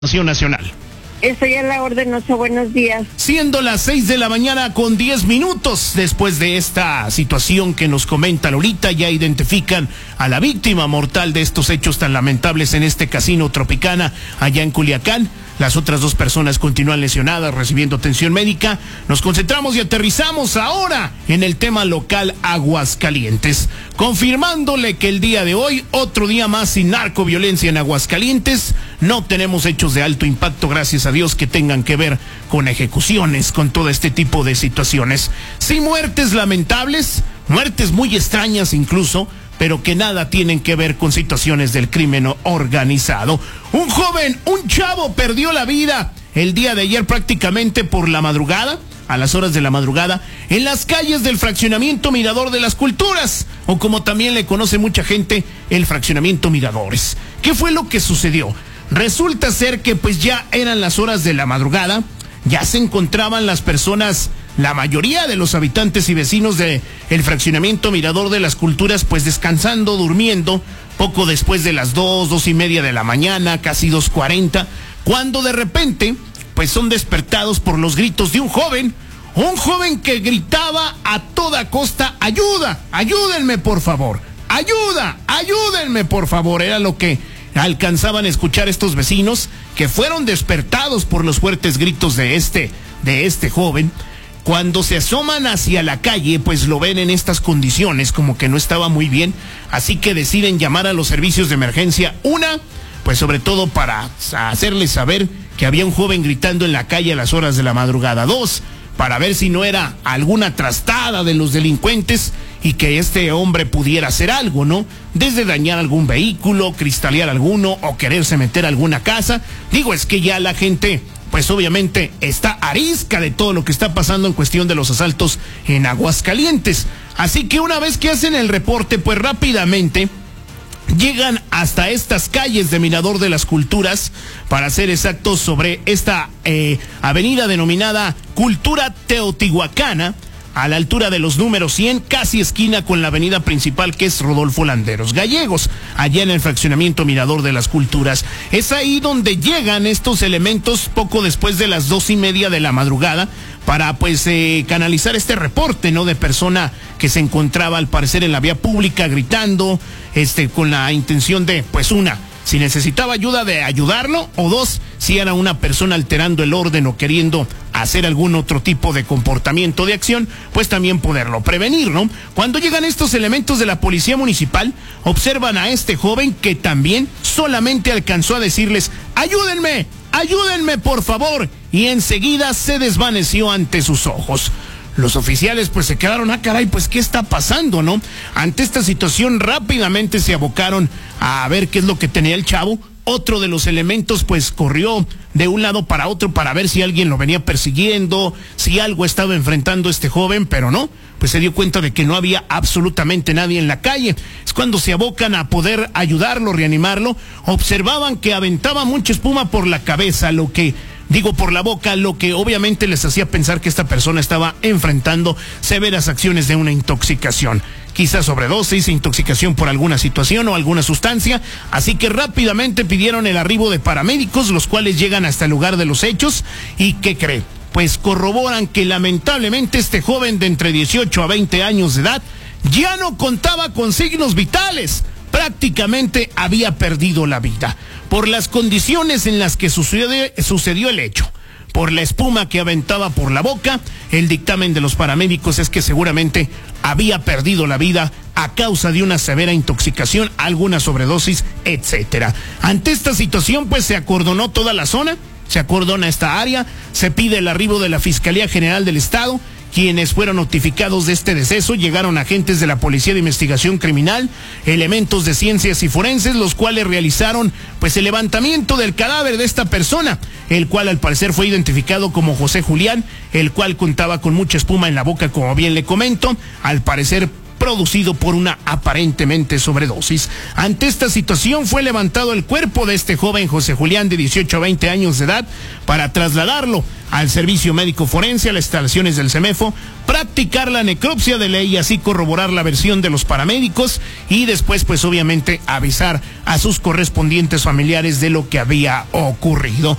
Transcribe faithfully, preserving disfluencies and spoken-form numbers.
Nacional. Estoy a la orden, Oso, buenos días. Siendo las seis de la mañana con diez minutos, después de esta situación que nos comenta Lolita, ya identifican a la víctima mortal de estos hechos tan lamentables en este casino Tropicana, allá en Culiacán. Las otras dos personas continúan lesionadas, recibiendo atención médica. Nos concentramos y aterrizamos ahora en el tema local Aguascalientes, confirmándole que el día de hoy, otro día más sin narcoviolencia en Aguascalientes. No tenemos hechos de alto impacto, gracias a Dios, que tengan que ver con ejecuciones, con todo este tipo de situaciones. Sí, muertes lamentables, muertes muy extrañas incluso, pero que nada tienen que ver con situaciones del crimen organizado. Un joven, un chavo perdió la vida el día de ayer prácticamente por la madrugada, a las horas de la madrugada, en las calles del fraccionamiento Mirador de las Culturas, o como también le conoce mucha gente, el fraccionamiento Miradores. ¿Qué fue lo que sucedió? Resulta ser que pues ya eran las horas de la madrugada, ya se encontraban las personas, la mayoría de los habitantes y vecinos de el fraccionamiento Mirador de las Culturas, pues descansando, durmiendo, poco después de las dos, dos y media de la mañana, casi dos cuarenta, cuando de repente, pues son despertados por los gritos de un joven, un joven que gritaba a toda costa: ayuda, ayúdenme por favor, ayuda, ayúdenme por favor, era lo que alcanzaban a escuchar estos vecinos, que fueron despertados por los fuertes gritos de este, de este joven. Cuando se asoman hacia la calle, pues lo ven en estas condiciones, como que no estaba muy bien, así que deciden llamar a los servicios de emergencia. Una, pues sobre todo para hacerles saber que había un joven gritando en la calle a las horas de la madrugada. Dos, para ver si no era alguna trastada de los delincuentes y que este hombre pudiera hacer algo, ¿no? Desde dañar algún vehículo, cristalear alguno o quererse meter a alguna casa. Digo, es que ya la gente, pues obviamente está arisca de todo lo que está pasando en cuestión de los asaltos en Aguascalientes. Así que una vez que hacen el reporte, pues rápidamente llegan hasta estas calles de Mirador de las Culturas, para ser exactos, sobre esta eh, avenida denominada Cultura Teotihuacana, a la altura de los números cien, casi esquina con la avenida principal, que es Rodolfo Landeros Gallegos, allá en el fraccionamiento Mirador de las Culturas. Es ahí donde llegan estos elementos poco después de las dos y media de la madrugada, para pues eh, canalizar este reporte, ¿no?, de persona que se encontraba al parecer en la vía pública gritando, este, con la intención de, pues una, si necesitaba ayuda, de ayudarlo, o dos, si era una persona alterando el orden o queriendo hacer algún otro tipo de comportamiento de acción, pues también poderlo prevenir, ¿no? Cuando llegan estos elementos de la policía municipal, observan a este joven que también solamente alcanzó a decirles: ayúdenme, ayúdenme por favor, y enseguida se desvaneció ante sus ojos. Los oficiales pues se quedaron: ah, caray, pues ¿qué está pasando, no? Ante esta situación rápidamente se abocaron a ver qué es lo que tenía el chavo. Otro de los elementos pues corrió de un lado para otro para ver si alguien lo venía persiguiendo, si algo estaba enfrentando este joven, pero no, pues se dio cuenta de que no había absolutamente nadie en la calle. Es cuando se abocan a poder ayudarlo, reanimarlo. Observaban que aventaba mucha espuma por la cabeza, lo que... Digo, por la boca, lo que obviamente les hacía pensar que esta persona estaba enfrentando severas acciones de una intoxicación. Quizás sobredosis, intoxicación por alguna situación o alguna sustancia. Así que rápidamente pidieron el arribo de paramédicos, los cuales llegan hasta el lugar de los hechos. ¿Y qué cree? Pues corroboran que lamentablemente este joven de entre dieciocho a veinte años de edad ya no contaba con signos vitales. Prácticamente había perdido la vida por las condiciones en las que sucedió, sucedió el hecho, por la espuma que aventaba por la boca. El dictamen de los paramédicos es que seguramente había perdido la vida a causa de una severa intoxicación, alguna sobredosis, etcétera. Ante esta situación, pues se acordonó toda la zona, se acordona esta área, se pide el arribo de la Fiscalía General del Estado. Quienes fueron notificados de este deceso: llegaron agentes de la Policía de Investigación Criminal, elementos de ciencias y forenses, los cuales realizaron pues el levantamiento del cadáver de esta persona, el cual al parecer fue identificado como José Julián, el cual contaba con mucha espuma en la boca, como bien le comento. Al parecer producido por una aparentemente sobredosis. Ante esta situación fue levantado el cuerpo de este joven José Julián de dieciocho a veinte años de edad para trasladarlo al servicio médico forense, a las instalaciones del CEMEFO, practicar la necropsia de ley y así corroborar la versión de los paramédicos y después pues obviamente avisar a sus correspondientes familiares de lo que había ocurrido.